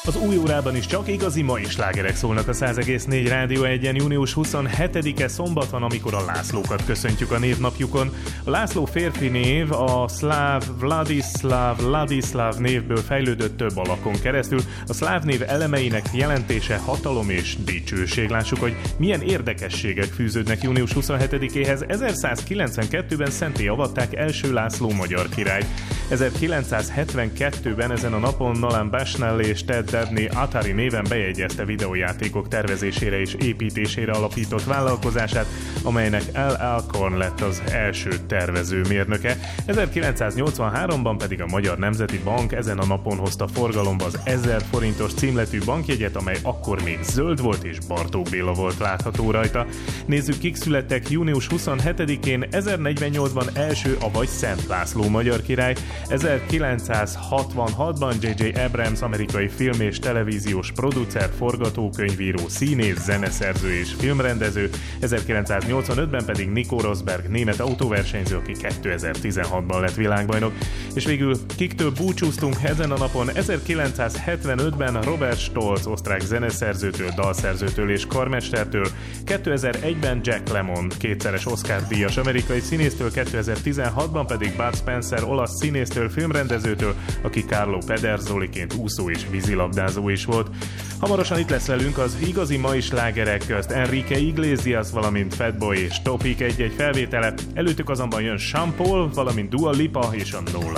Az új órában is csak igazi mai slágerek szólnak a 100,4 Rádió 1-en. Június 27-e szombat van, amikor a Lászlókat köszöntjük a névnapjukon. A László férfi név a szláv Vladislav névből fejlődött több alakon keresztül. A szláv név elemeinek jelentése hatalom és dicsőség. Lássuk, hogy milyen érdekességek fűződnek június 27-éhez. 1192-ben szentté avatták első László magyar királyt. 1972-ben ezen a napon Nolan Bushnell és Ted Dabney Atari néven bejegyezte videójátékok tervezésére és építésére alapított vállalkozását, amelynek Al Alcorn lett az első tervezőmérnöke. 1983-ban pedig a Magyar Nemzeti Bank ezen a napon hozta forgalomba az 1000 forintos címletű bankjegyet, amely akkor még zöld volt és Bartók Béla volt látható rajta. Nézzük, kik születtek június 27-én. 1048-ban első, avagy Szent László magyar király. 1966-ban J.J. Abrams amerikai film- és televíziós producer, forgatókönyvíró, színész, zeneszerző és filmrendező, 1985-ben pedig Nico Rosberg német autóversenyző, aki 2016-ban lett világbajnok. És végül kiktől búcsúztunk ezen a napon. 1975-ben Robert Stolz osztrák zeneszerzőtől, dalszerzőtől és karmestertől, 2001-ben Jack Lemmon kétszeres Oscar-díjas amerikai színésztől, 2016-ban pedig Bud Spencer olasz színésztől, filmrendezőtől, aki Carlo Pederzoliként úszó és vízilabdázó is volt. Hamarosan itt lesz velünk az igazi mai slágerek közt Enrique Iglesias, valamint Fatboy és Topic egy-egy felvétele. Előttük azonban jön Sean Paul, valamint Dua Lipa és a No